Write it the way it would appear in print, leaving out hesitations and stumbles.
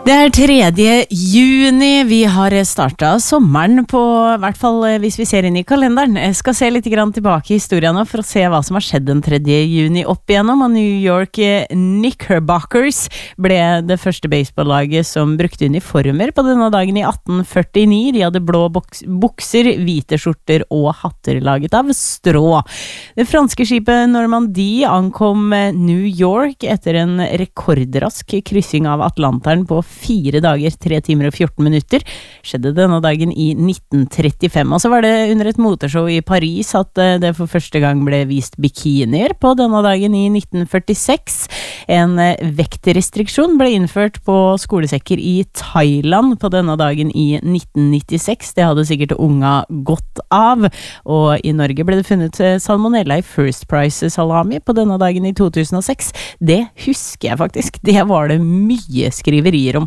Det 3. juni, vi har startet sommeren på, I hvert fall hvis vi ser inn I kalenderen. Jeg skal se litt grann tilbake I historien nå for å se hva som har skjedd den 3. juni opp igjennom. Og New York Knickerbockers ble det første baseballaget som brukte uniformer på denne dagen I 1849. De hadde blå bukser, hvite skjorter og hatter laget av strå. Det franske skipet Normandie ankom New York etter en rekordrask kryssing av Atlanteren på 4 dager, 3 timer og 14 minutter, skjedde denne dagen I 1935. Og så var det under et motorshow I Paris at det for første gang ble vist bikinier på denne dagen I 1946. En vektrestriksjon ble innført på skolesekker I Thailand på denne dagen I 1996. Det hadde sikkert unga godt av. Og I Norge ble det funnet salmonella I First Price salami på denne dagen I 2006. Det husker jeg faktisk. Det var det mye skriverier om